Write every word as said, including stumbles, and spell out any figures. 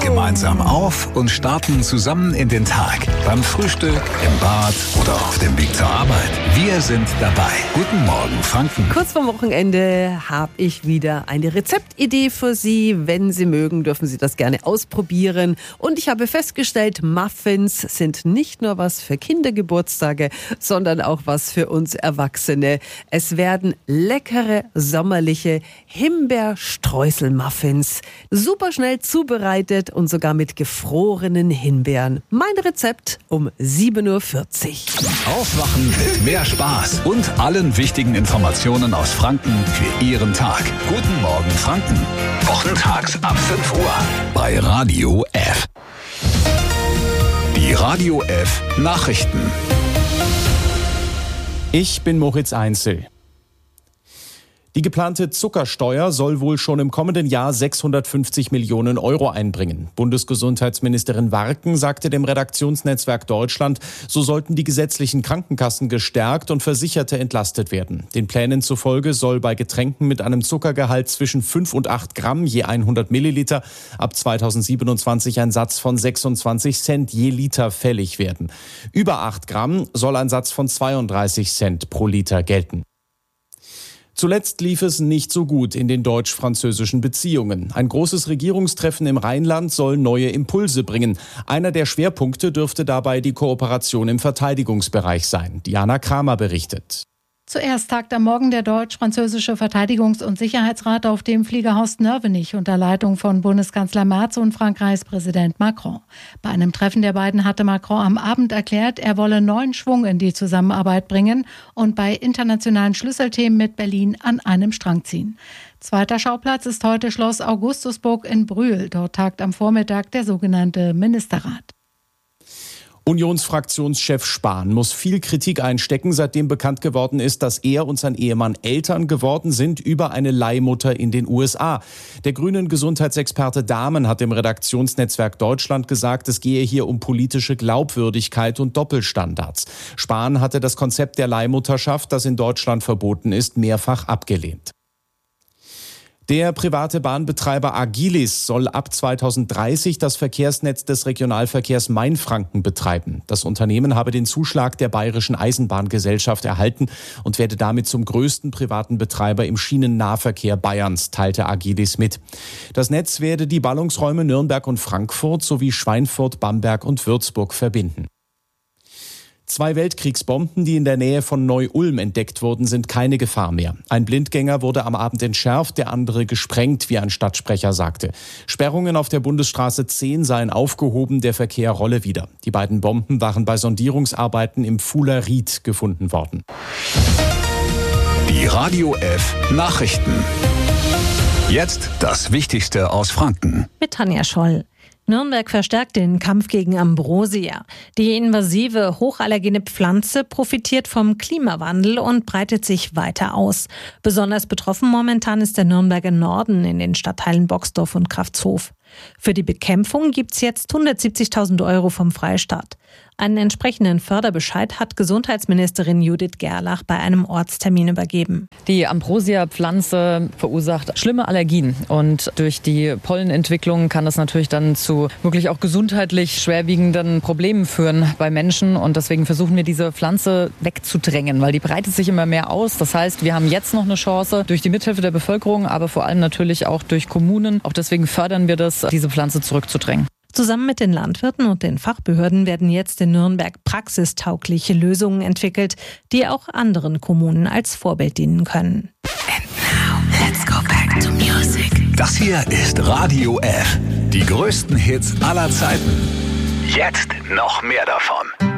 gemeinsam auf und starten zusammen in den Tag. Beim Frühstück, im Bad oder auf dem Weg zur Arbeit. Wir sind dabei. Guten Morgen, Franken. Kurz vorm Wochenende habe ich wieder eine Rezeptidee für Sie. Wenn Sie mögen, dürfen Sie das gerne ausprobieren. Und ich habe festgestellt, Muffins sind nicht nur was für Kindergeburtstage, sondern auch was für uns Erwachsene. Es werden leckere, sommerliche Himbeerstreusel-Muffins. Super schnell zubereitet und sogar mit gefrorenen Himbeeren. Mein Rezept um sieben Uhr vierzig. Aufwachen mit mehr Spaß und allen wichtigen Informationen aus Franken für Ihren Tag. Guten Morgen, Franken. Wochentags ab fünf Uhr bei Radio F. Die Radio F Nachrichten. Ich bin Moritz Einzel. Die geplante Zuckersteuer soll wohl schon im kommenden Jahr sechshundertfünfzig Millionen Euro einbringen. Bundesgesundheitsministerin Warken sagte dem Redaktionsnetzwerk Deutschland, so sollten die gesetzlichen Krankenkassen gestärkt und Versicherte entlastet werden. Den Plänen zufolge soll bei Getränken mit einem Zuckergehalt zwischen fünf und acht Gramm je hundert Milliliter ab zweitausendsiebenundzwanzig ein Satz von sechsundzwanzig Cent je Liter fällig werden. Über acht Gramm soll ein Satz von zweiunddreißig Cent pro Liter gelten. Zuletzt lief es nicht so gut in den deutsch-französischen Beziehungen. Ein großes Regierungstreffen im Rheinland soll neue Impulse bringen. Einer der Schwerpunkte dürfte dabei die Kooperation im Verteidigungsbereich sein. Diana Kramer berichtet. Zuerst tagt am Morgen der deutsch-französische Verteidigungs- und Sicherheitsrat auf dem Fliegerhaus Nörvenich unter Leitung von Bundeskanzler Merz und Frankreichs Präsident Macron. Bei einem Treffen der beiden hatte Macron am Abend erklärt, er wolle neuen Schwung in die Zusammenarbeit bringen und bei internationalen Schlüsselthemen mit Berlin an einem Strang ziehen. Zweiter Schauplatz ist heute Schloss Augustusburg in Brühl. Dort tagt am Vormittag der sogenannte Ministerrat. Unionsfraktionschef Spahn muss viel Kritik einstecken, seitdem bekannt geworden ist, dass er und sein Ehemann Eltern geworden sind über eine Leihmutter in den U S A. Der grünen Gesundheitsexperte Dahmen hat dem Redaktionsnetzwerk Deutschland gesagt, es gehe hier um politische Glaubwürdigkeit und Doppelstandards. Spahn hatte das Konzept der Leihmutterschaft, das in Deutschland verboten ist, mehrfach abgelehnt. Der private Bahnbetreiber Agilis soll ab zweitausenddreißig das Verkehrsnetz des Regionalverkehrs Mainfranken betreiben. Das Unternehmen habe den Zuschlag der Bayerischen Eisenbahngesellschaft erhalten und werde damit zum größten privaten Betreiber im Schienennahverkehr Bayerns, teilte Agilis mit. Das Netz werde die Ballungsräume Nürnberg und Frankfurt sowie Schweinfurt, Bamberg und Würzburg verbinden. Zwei Weltkriegsbomben, die in der Nähe von Neu-Ulm entdeckt wurden, sind keine Gefahr mehr. Ein Blindgänger wurde am Abend entschärft, der andere gesprengt, wie ein Stadtsprecher sagte. Sperrungen auf der Bundesstraße zehn seien aufgehoben, der Verkehr rolle wieder. Die beiden Bomben waren bei Sondierungsarbeiten im Fuhler Ried gefunden worden. Die Radio F Nachrichten. Jetzt das Wichtigste aus Franken. Mit Tanja Scholl. Nürnberg verstärkt den Kampf gegen Ambrosia. Die invasive, hochallergene Pflanze profitiert vom Klimawandel und breitet sich weiter aus. Besonders betroffen momentan ist der Nürnberger Norden in den Stadtteilen Boxdorf und Kraftshof. Für die Bekämpfung gibt's jetzt hundertsiebzigtausend Euro vom Freistaat. Einen entsprechenden Förderbescheid hat Gesundheitsministerin Judith Gerlach bei einem Ortstermin übergeben. Die Ambrosia-Pflanze verursacht schlimme Allergien und durch die Pollenentwicklung kann das natürlich dann zu wirklich auch gesundheitlich schwerwiegenden Problemen führen bei Menschen und deswegen versuchen wir diese Pflanze wegzudrängen, weil die breitet sich immer mehr aus. Das heißt, wir haben jetzt noch eine Chance durch die Mithilfe der Bevölkerung, aber vor allem natürlich auch durch Kommunen. Auch deswegen fördern wir das, diese Pflanze zurückzudrängen. Zusammen mit den Landwirten und den Fachbehörden werden jetzt in Nürnberg praxistaugliche Lösungen entwickelt, die auch anderen Kommunen als Vorbild dienen können. And now, let's go back to music. Das hier ist Radio F. Die größten Hits aller Zeiten. Jetzt noch mehr davon.